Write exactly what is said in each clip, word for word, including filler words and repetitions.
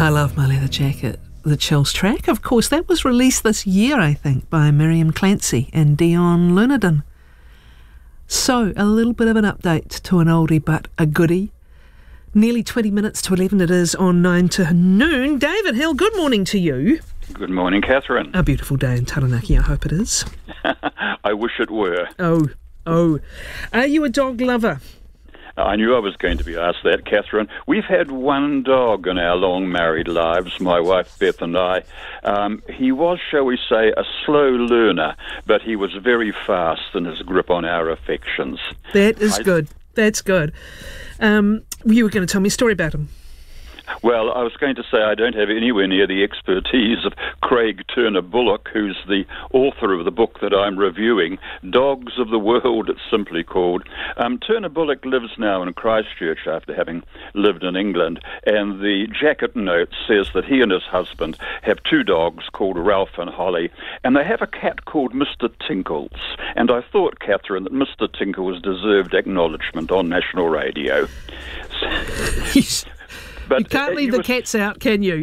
I love My Leather Jacket, the Chills track. Of course, that was released this year, I think, by Miriam Clancy and Dion Lunadon. So, a little bit of an update to an oldie but a goodie. Nearly twenty minutes to eleven it is on nine to noon. David Hill, good morning to you. Good morning, Catherine. A beautiful day in Taranaki, I hope it is. I wish it were. Oh, oh. Are you a dog lover? I knew I was going to be asked that, Catherine. We've had one dog in our long married lives, my wife Beth and I. Um, he was, shall we say, a slow learner, but he was very fast in his grip on our affections. That is I, good. That's good. Um, you were going to tell me a story about him. Well, I was going to say I don't have anywhere near the expertise of Craig Turner Bullock, who's the author of the book that I'm reviewing, Dogs of the World, it's simply called. Um, Turner Bullock lives now in Christchurch after having lived in England, and the jacket note says that he and his husband have two dogs called Ralph and Holly, and they have a cat called Mister Tinkles. And I thought, Catherine, that Mister Tinkles deserved acknowledgement on national radio. But you can't leave the was, cats out, can you?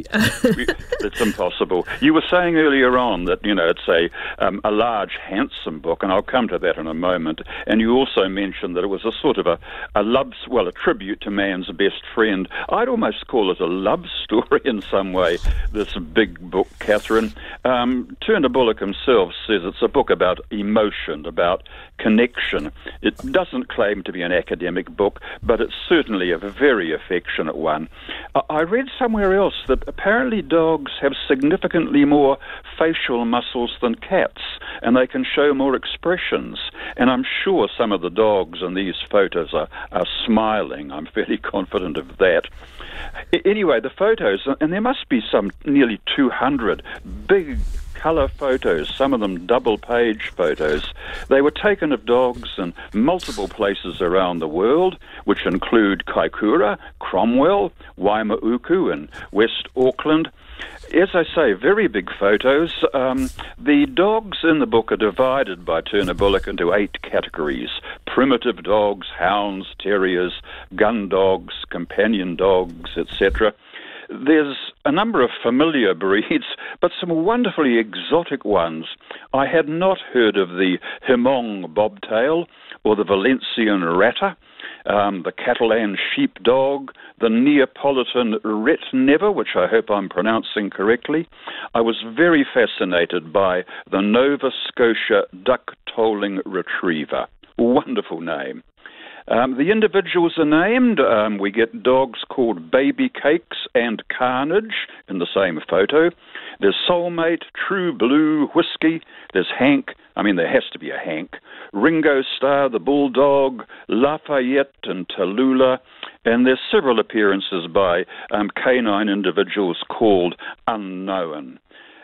It's impossible. You were saying earlier on that, you know, it's a um, a large, handsome book, and I'll come to that in a moment. And you also mentioned that it was a sort of a, a love, well, a tribute to man's best friend. I'd almost call it a love story in some way, this big book, Catherine. Um, Turner Bullock himself says it's a book about emotion, about connection. It doesn't claim to be an academic book, but it's certainly a very affectionate one. I read somewhere else that apparently dogs have significantly more facial muscles than cats, and they can show more expressions. And I'm sure some of the dogs in these photos are, are smiling. I'm fairly confident of that. Anyway, the photos, and there must be some nearly two hundred big colour photos, some of them double-page photos. They were taken of dogs in multiple places around the world, which include Kaikoura, Cromwell, Waimaoku and West Auckland. As I say, very big photos. Um, the dogs in the book are divided by Turner Bullock into eight categories: primitive dogs, hounds, terriers, gun dogs, companion dogs, et cetera. There's a number of familiar breeds, but some wonderfully exotic ones. I had not heard of the Hmong bobtail or the Valencian ratter, um, the Catalan sheepdog, the Neapolitan ret never, which I hope I'm pronouncing correctly. I was very fascinated by the Nova Scotia duck-tolling retriever. Wonderful name. Um, the individuals are named. Um, we get dogs called Baby Cakes and Carnage in the same photo. There's Soulmate, True Blue, Whiskey. There's Hank. I mean, there has to be a Hank. Ringo Starr, the Bulldog, Lafayette and Tallulah. And there's several appearances by um, canine individuals called Unknown.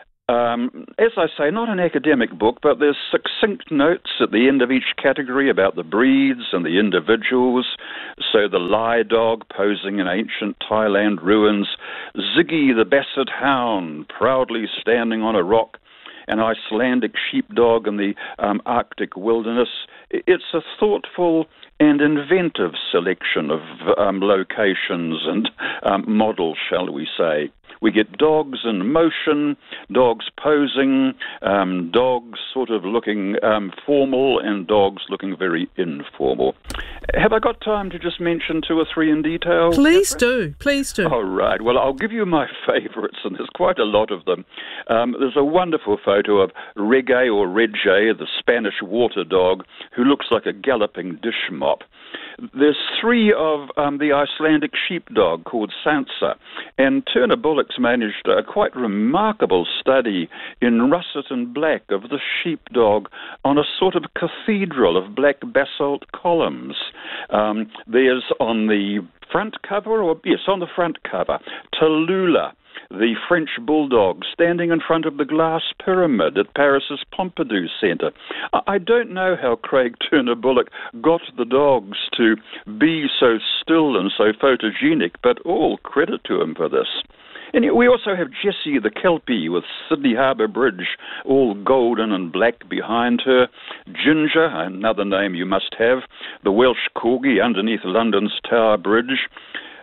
Um, as I say, not an academic book, but there's succinct notes at the end of each category about the breeds and the individuals. So the Lai dog posing in ancient Thailand ruins, Ziggy the Basset Hound proudly standing on a rock, an Icelandic sheepdog in the um, Arctic wilderness. It's a thoughtful and inventive selection of um, locations and um, models, shall we say. We get dogs in motion, dogs posing, um, dogs sort of looking um, formal, and dogs looking very informal. Have I got time to just mention two or three in detail? Please do, please do. All right, well, I'll give you my favourites, and there's quite a lot of them. Um, there's a wonderful photo of Reggae or Reggae, the Spanish water dog, who looks like a galloping dish mop. There's three of um, the Icelandic sheepdog called Sansa, and Turner Bullock's managed a quite remarkable study in russet and black of the sheepdog on a sort of cathedral of black basalt columns. Um, there's on the front cover, or yes, on the front cover, Tallulah, the French bulldog, standing in front of the glass pyramid at Paris's Pompidou Centre. I don't know how Craig Turner Bullock got the dogs to be so still and so photogenic, but all credit to him for this. And we also have Jessie the Kelpie with Sydney Harbour Bridge, all golden and black behind her. Ginger, another name you must have, the Welsh Corgi underneath London's Tower Bridge.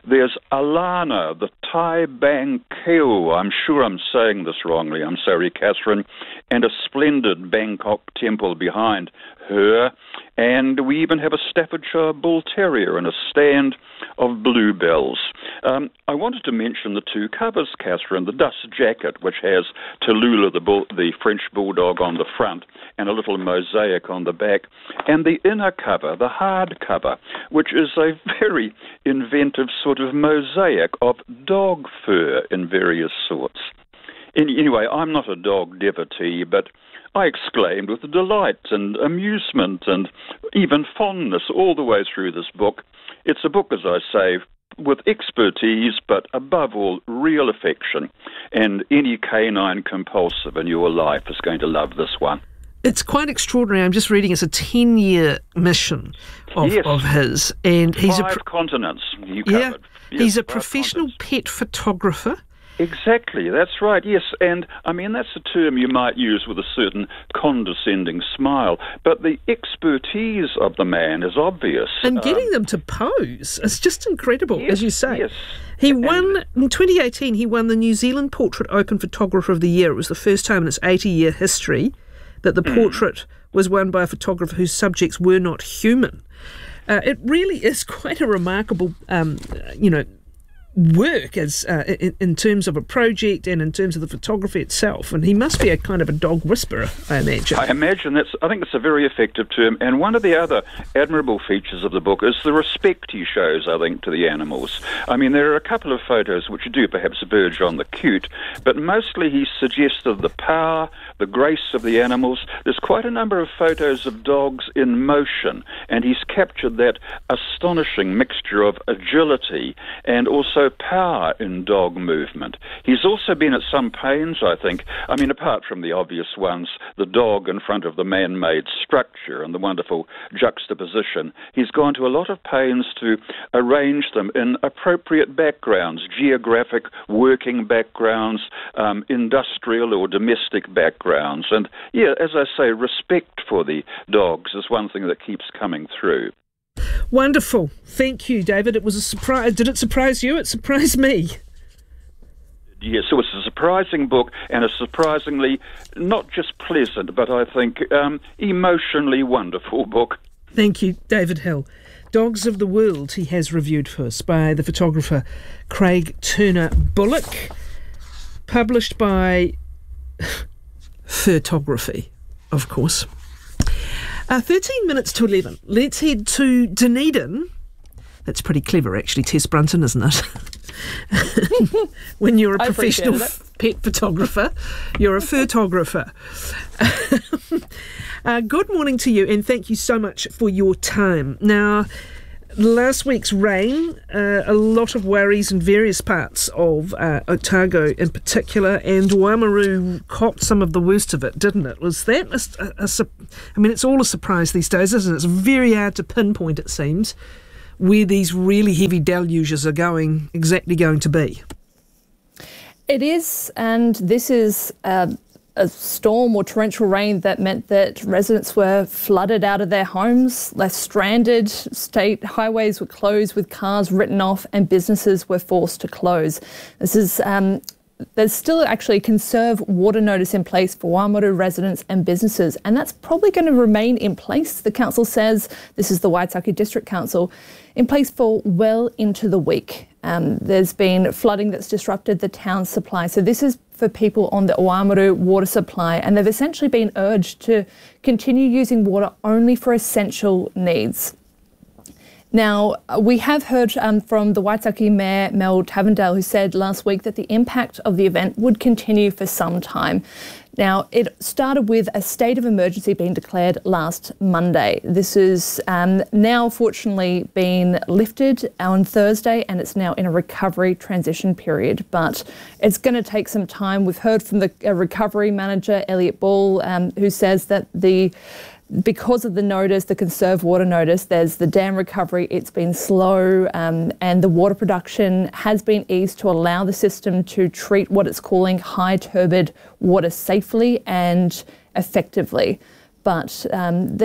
There's Alana, the Tai Bang Keo. I'm sure I'm saying this wrongly. I'm sorry, Catherine. And a splendid Bangkok temple behind her. And we even have a Staffordshire Bull Terrier and a stand of bluebells. Um, I wanted to mention the two covers, Catherine. The dust jacket, which has Tallulah, the, bull, the French bulldog, on the front, and a little mosaic on the back. And the inner cover, the hard cover, which is a very inventive sort of mosaic of dog fur in various sorts. Anyway, I'm not a dog devotee, but I exclaimed with delight and amusement and even fondness all the way through this book. It's a book, as I say, with expertise, but above all, real affection. And any canine compulsive in your life is going to love this one. It's quite extraordinary. I'm just reading it's a ten-year mission of, yes. of his. And he's Five a pro- continents you yeah, covered. Yes, he's a five professional continents. pet photographer. Exactly, that's right, yes. And, I mean, that's a term you might use with a certain condescending smile, but the expertise of the man is obvious. And getting um, them to pose is just incredible, yes, as you say. Yes. He And won, in twenty eighteen, he won the New Zealand Portrait Open Photographer of the Year. It was the first time in its eighty-year history that the portrait was won by a photographer whose subjects were not human. Uh, it really is quite a remarkable, um, you know, work as uh, in, in terms of a project and in terms of the photography itself. And he must be a kind of a dog whisperer, I imagine. I imagine that's, I think it's a very effective term. And one of the other admirable features of the book is the respect he shows, I think, to the animals. I mean, there are a couple of photos which do perhaps verge on the cute, but mostly he suggested the power, the grace of the animals. There's quite a number of photos of dogs in motion, and he's captured that astonishing mixture of agility and also power in dog movement. He's also been at some pains, I think, I mean, apart from the obvious ones, the dog in front of the man-made structure and the wonderful juxtaposition, he's gone to a lot of pains to arrange them in appropriate backgrounds, geographic, working backgrounds, um, industrial or domestic backgrounds. And, yeah, as I say, respect for the dogs is one thing that keeps coming through. Wonderful. Thank you, David. It was a surprise. Did it surprise you? It surprised me. Yes, so it's a surprising book and a surprisingly not just pleasant, but I think um, emotionally wonderful book. Thank you, David Hill. Dogs of the World, he has reviewed for us by the photographer Craig Turner Bullock, published by Photography, of course. Uh, thirteen minutes to eleven. Let's head to Dunedin. That's pretty clever, actually, Tess Brunton, isn't it? When you're a professional f- pet photographer, you're a photographer. uh, good morning to you, and thank you so much for your time. Now, last week's rain, uh, a lot of worries in various parts of uh, Otago in particular, and Waimaru copped some of the worst of it, didn't it? Was that a, a, a, I mean, it's all a surprise these days, isn't it? It's very hard to pinpoint, it seems, where these really heavy deluges are going, exactly going to be. It is, and this is uh, a storm or torrential rain that meant that residents were flooded out of their homes, left stranded, state highways were closed with cars written off, and businesses were forced to close. This is um, there's still actually a conserve water notice in place for Waimaru residents and businesses, and that's probably going to remain in place, the council says. This is the Waitaki District Council, in place for well into the week. Um, there's been flooding that's disrupted the town's supply. So this is for people on the Waimaru water supply, and they've essentially been urged to continue using water only for essential needs. Now, we have heard um, from the Waitaki Mayor, Mel Tavendale, who said last week that the impact of the event would continue for some time. Now, it started with a state of emergency being declared last Monday. This is um, now fortunately been lifted on Thursday, and it's now in a recovery transition period, but it's going to take some time. We've heard from the uh, recovery manager, Elliot Ball, um, who says that the because of the notice, the conserve water notice, there's the dam recovery, it's been slow, um, and the water production has been eased to allow the system to treat what it's calling high turbid water safely and effectively. But um, there's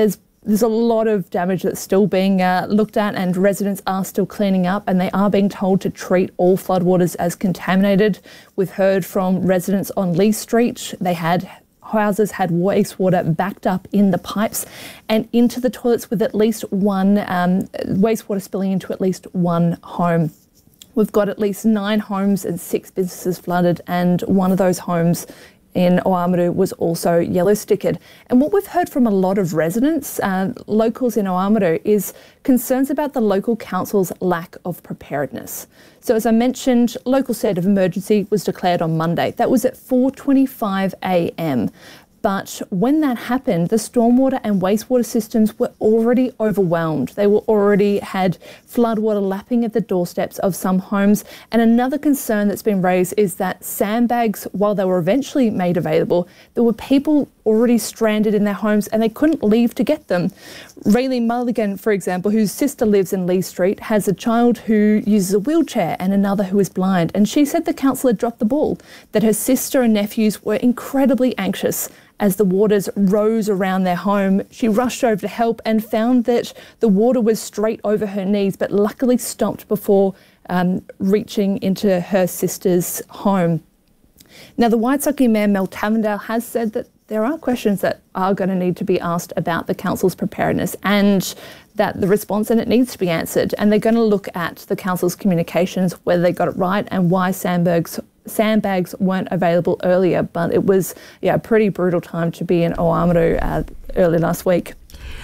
there's a lot of damage that's still being uh, looked at, and residents are still cleaning up, and they are being told to treat all floodwaters as contaminated. We've heard from residents on Lee Street. They had houses had wastewater backed up in the pipes and into the toilets, with at least one um, wastewater spilling into at least one home. We've got at least nine homes and six businesses flooded, and one of those homes in Oamaru was also yellow stickered. And what we've heard from a lot of residents, uh, locals in Oamaru, is concerns about the local council's lack of preparedness. So as I mentioned, local state of emergency was declared on Monday. That was at four twenty-five a m. But when that happened, the stormwater and wastewater systems were already overwhelmed. They were already had floodwater lapping at the doorsteps of some homes. And another concern that's been raised is that sandbags, while they were eventually made available, there were people already stranded in their homes and they couldn't leave to get them. Raylene Mulligan, for example, whose sister lives in Lee Street, has a child who uses a wheelchair and another who is blind. And she said the council had dropped the ball, that her sister and nephews were incredibly anxious as the waters rose around their home. She rushed over to help and found that the water was straight over her knees, but luckily stopped before um, reaching into her sister's home. Now, the Waitakere Mayor Mel Tavendale has said that there are questions that are going to need to be asked about the council's preparedness and that the response, and it needs to be answered. And they're going to look at the council's communications, whether they got it right and why sandbags sandbags weren't available earlier. But it was yeah, a pretty brutal time to be in Oamaru uh, early last week.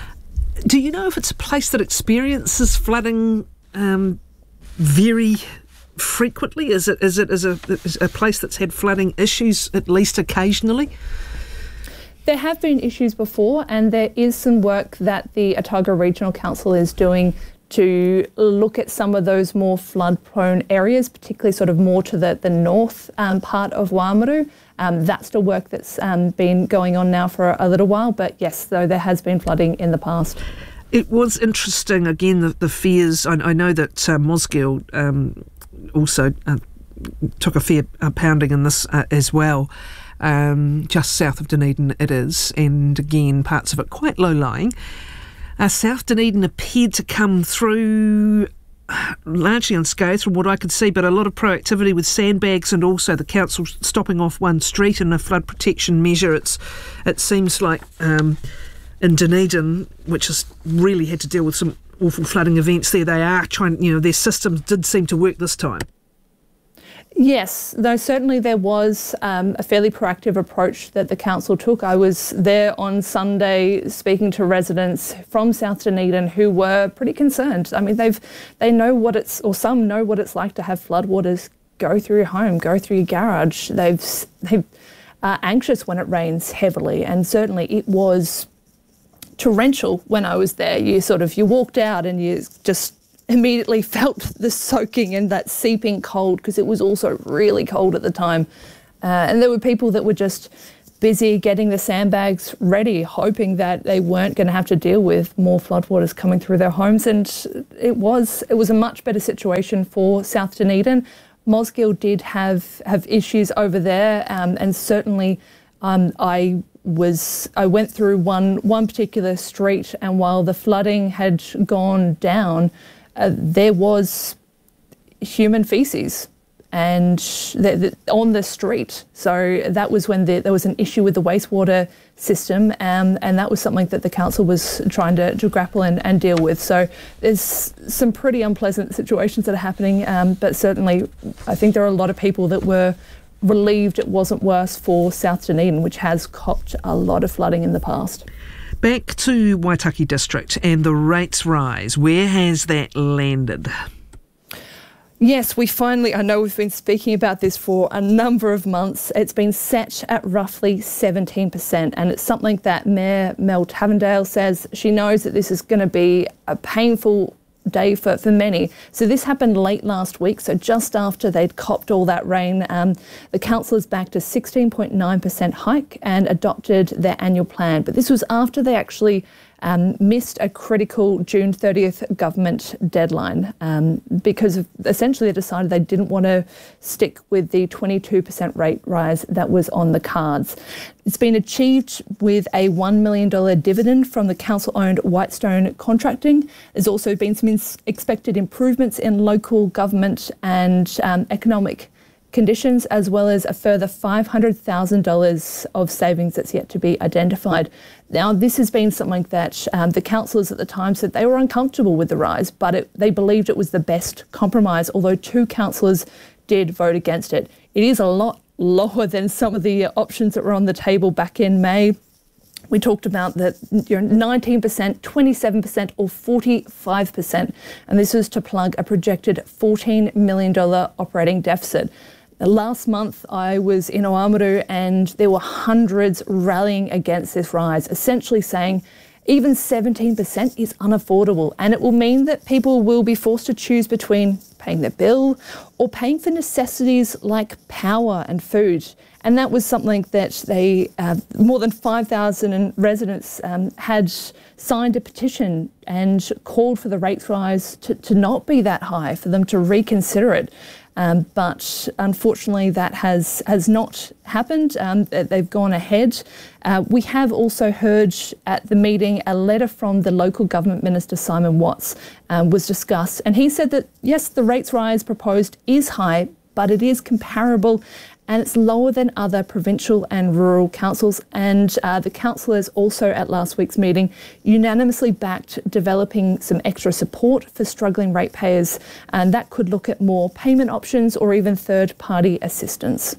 Do you know if it's a place that experiences flooding um, very frequently? Is it is it is a, is a place that's had flooding issues at least occasionally? There have been issues before, and there is some work that the Otago Regional Council is doing to look at some of those more flood-prone areas, particularly sort of more to the, the north um, part of Oamaru. Um, that's still work that's um, been going on now for a little while, but yes, though there has been flooding in the past. It was interesting, again, the, the fears. I, I know that uh, Mosgiel um, also uh, took a fair uh, pounding in this uh, as well. Um, just south of Dunedin it is, and again parts of it quite low-lying. Uh, South Dunedin appeared to come through largely unscathed from what I could see, but a lot of proactivity with sandbags and also the council stopping off one street in a flood protection measure. It's it seems like um, in Dunedin, which has really had to deal with some awful flooding events there, they are trying, you know, their systems did seem to work this time. Yes, though certainly there was um, a fairly proactive approach that the council took. I was there on Sunday speaking to residents from South Dunedin who were pretty concerned. I mean, they've they know what it's, or some know what it's like to have floodwaters go through your home, go through your garage. They've they are anxious when it rains heavily, and certainly it was torrential when I was there. You sort of you walked out and you just immediately felt the soaking and that seeping cold, because it was also really cold at the time. Uh, and there were people that were just busy getting the sandbags ready, hoping that they weren't going to have to deal with more floodwaters coming through their homes. And it was it was a much better situation for South Dunedin. Mosgiel did have have issues over there, um, and certainly um, I was I went through one one particular street, and while the flooding had gone down, Uh, there was human faeces and the, the, on the street. So that was when the, there was an issue with the wastewater system, um, and that was something that the council was trying to, to grapple and, and deal with. So there's some pretty unpleasant situations that are happening, um, but certainly I think there are a lot of people that were relieved it wasn't worse for South Dunedin, which has copped a lot of flooding in the past. Back to Waitaki District and the rates rise. Where has that landed? Yes, we finally, I know we've been speaking about this for a number of months. It's been set at roughly seventeen percent, and it's something that Mayor Mel Tavendale says she knows that this is going to be a painful day for, for many. So this happened late last week, so just after they'd copped all that rain. Um, the councillors backed a sixteen point nine percent hike and adopted their annual plan. But this was after they actually um, missed a critical June thirtieth government deadline um, because of, essentially they decided they didn't want to stick with the twenty-two percent rate rise that was on the cards. It's been achieved with a one million dollars dividend from the council-owned Whitestone Contracting. There's also been some ins- expected improvements in local government and um, economic conditions, as well as a further five hundred thousand dollars of savings that's yet to be identified. Now, this has been something that um, the councillors at the time said they were uncomfortable with the rise, but it, they believed it was the best compromise, although two councillors did vote against it. It is a lot lower than some of the options that were on the table back in May. We talked about that you know, nineteen percent, twenty-seven percent or forty-five percent, and this was to plug a projected fourteen million dollars operating deficit. Last month, I was in Oamaru and there were hundreds rallying against this rise, essentially saying even seventeen percent is unaffordable, and it will mean that people will be forced to choose between paying their bill or paying for necessities like power and food. And that was something that they, uh, more than five thousand residents um, had signed a petition and called for the rates rise to, to not be that high, for them to reconsider it. Um, but unfortunately, that has, has not happened. Um, they've gone ahead. Uh, we have also heard at the meeting a letter from the local government minister, Simon Watts, um, was discussed. And he said that, yes, the rates rise proposed is high, but it is comparable and it's lower than other provincial and rural councils. And uh, the councillors also at last week's meeting unanimously backed developing some extra support for struggling ratepayers, and that could look at more payment options or even third-party assistance.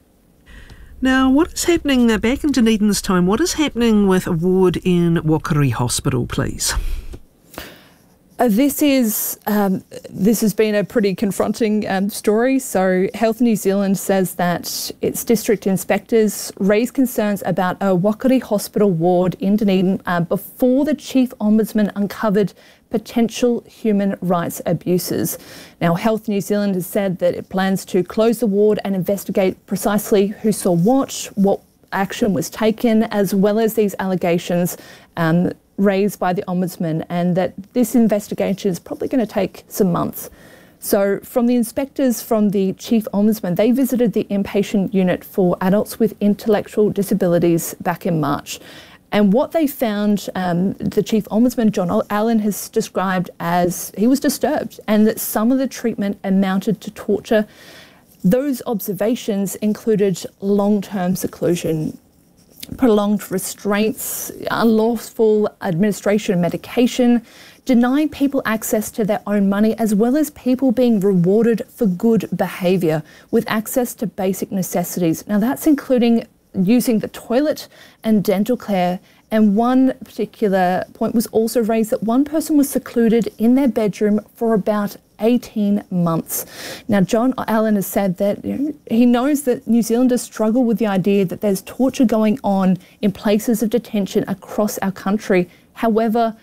Now, what is happening uh, back in Dunedin this time? What is happening with a ward in Wakari Hospital, please? Uh, this is um, this has been a pretty confronting um, story. So Health New Zealand says that its district inspectors raised concerns about a Wakari Hospital ward in Dunedin uh, before the Chief Ombudsman uncovered potential human rights abuses. Now, Health New Zealand has said that it plans to close the ward and investigate precisely who saw what, what action was taken, as well as these allegations um, raised by the Ombudsman, and that this investigation is probably going to take some months. So from the inspectors from the Chief Ombudsman, they visited the inpatient unit for adults with intellectual disabilities back in March. And what they found, um, the Chief Ombudsman, John Allen, has described as he was disturbed and that some of the treatment amounted to torture. Those observations included long-term seclusion, prolonged restraints, unlawful administration of medication, denying people access to their own money, as well as people being rewarded for good behaviour with access to basic necessities. Now, that's including using the toilet and dental care. And one particular point was also raised that one person was secluded in their bedroom for about eighteen months. Now, John Allen has said that you know, he knows that New Zealanders struggle with the idea that there's torture going on in places of detention across our country. However,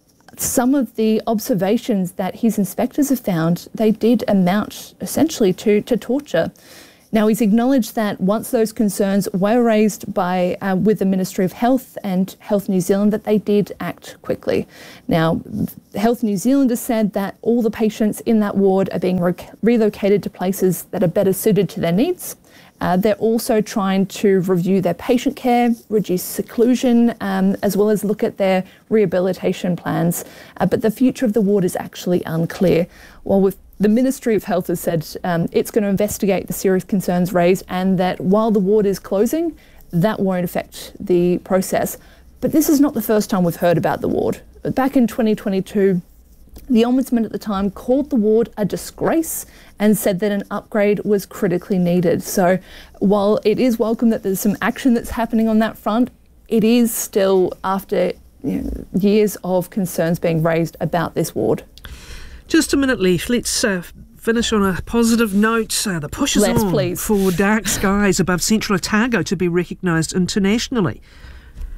some of the observations that his inspectors have found, they did amount essentially to, to torture. Now, he's acknowledged that once those concerns were raised by uh, with the Ministry of Health and Health New Zealand, that they did act quickly. Now, Health New Zealand has said that all the patients in that ward are being re- relocated to places that are better suited to their needs. Uh, they're also trying to review their patient care, reduce seclusion, um, as well as look at their rehabilitation plans. Uh, but the future of the ward is actually unclear. Well, with the Ministry of Health has said um, it's going to investigate the serious concerns raised, and that while the ward is closing, that won't affect the process. But this is not the first time we've heard about the ward. Back in twenty twenty-two, the Ombudsman at the time called the ward a disgrace and said that an upgrade was critically needed. So while it is welcome that there's some action that's happening on that front, it is still after you know, years of concerns being raised about this ward. Just a minute left. Let's uh, finish on a positive note. Uh, the push is Let's on please. for dark skies above central Otago to be recognised internationally.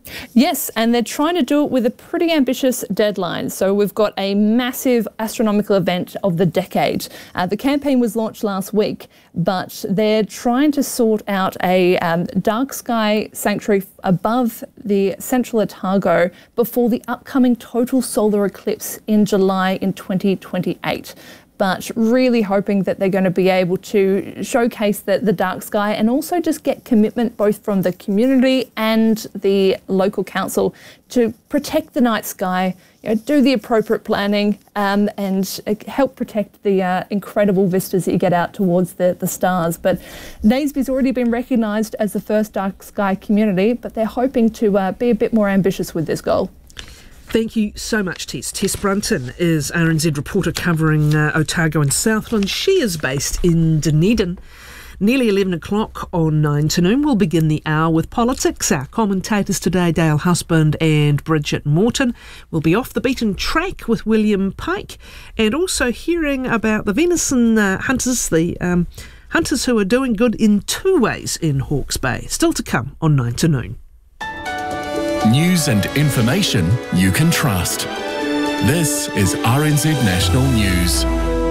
Yes, and they're trying to do it with a pretty ambitious deadline. So we've got a massive astronomical event of the decade. Uh, the campaign was launched last week, but they're trying to sort out a um, dark sky sanctuary above the central Otago before the upcoming total solar eclipse in July in twenty twenty-eight. But really hoping that they're going to be able to showcase the, the dark sky and also just get commitment both from the community and the local council to protect the night sky, you know, do the appropriate planning um, and help protect the uh, incredible vistas that you get out towards the, the stars. But Nasby's already been recognised as the first dark sky community, but they're hoping to uh, be a bit more ambitious with this goal. Thank you so much, Tess. Tess Brunton is R N Z reporter covering uh, Otago and Southland. She is based in Dunedin. Nearly eleven o'clock on nine to noon, we'll begin the hour with politics. Our commentators today, Dale Husband and Bridget Morton, will be off the beaten track with William Pike and also hearing about the venison uh, hunters, the um, hunters who are doing good in two ways in Hawke's Bay. Still to come on nine to noon. News and information you can trust. This is R N Z National News.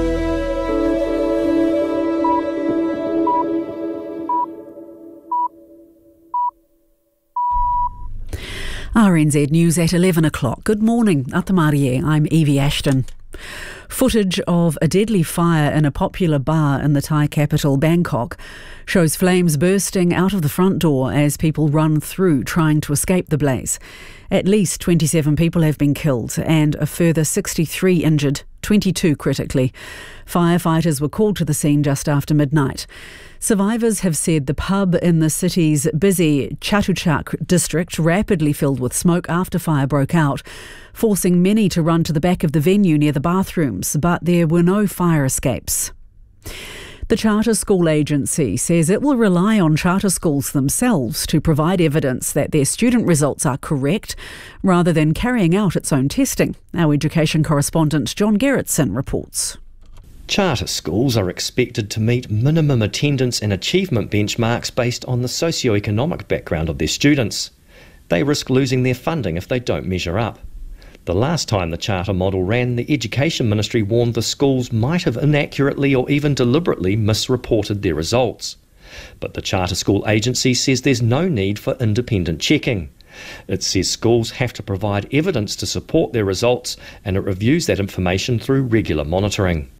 R N Z News at eleven o'clock. Good morning. Atamarie, I'm Evie Ashton. Footage of a deadly fire in a popular bar in the Thai capital, Bangkok, shows flames bursting out of the front door as people run through trying to escape the blaze. At least twenty-seven people have been killed and a further sixty-three injured, twenty-two critically. Firefighters were called to the scene just after midnight. Survivors have said the pub in the city's busy Chatuchak district rapidly filled with smoke after fire broke out, forcing many to run to the back of the venue near the bathrooms, but there were no fire escapes. The Charter School Agency says it will rely on charter schools themselves to provide evidence that their student results are correct, rather than carrying out its own testing. Our education correspondent John Gerritsen reports. Charter schools are expected to meet minimum attendance and achievement benchmarks based on the socio-economic background of their students. They risk losing their funding if they don't measure up. The last time the charter model ran, the Education Ministry warned the schools might have inaccurately or even deliberately misreported their results. But the Charter School Agency says there's no need for independent checking. It says schools have to provide evidence to support their results, and it reviews that information through regular monitoring.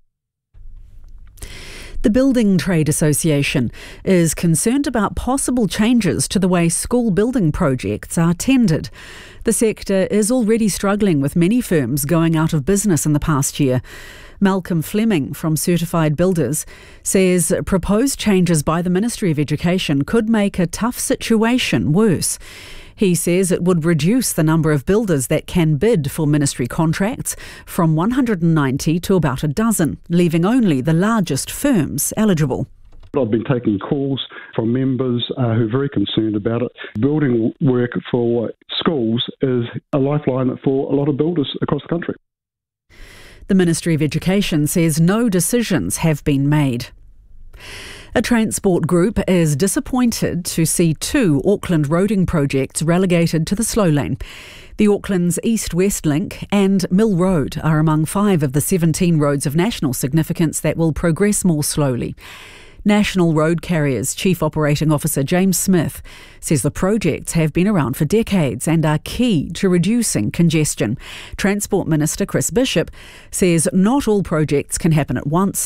The Building Trade Association is concerned about possible changes to the way school building projects are tendered. The sector is already struggling with many firms going out of business in the past year. Malcolm Fleming from Certified Builders says proposed changes by the Ministry of Education could make a tough situation worse. He says it would reduce the number of builders that can bid for ministry contracts from one hundred ninety to about a dozen, leaving only the largest firms eligible. I've been taking calls from members uh, who are very concerned about it. Building work for schools is a lifeline for a lot of builders across the country. The Ministry of Education says no decisions have been made. A transport group is disappointed to see two Auckland roading projects relegated to the slow lane. The Auckland's East-West Link and Mill Road are among five of the seventeen roads of national significance that will progress more slowly. National Road Carriers Chief Operating Officer James Smith says the projects have been around for decades and are key to reducing congestion. Transport Minister Chris Bishop says not all projects can happen at once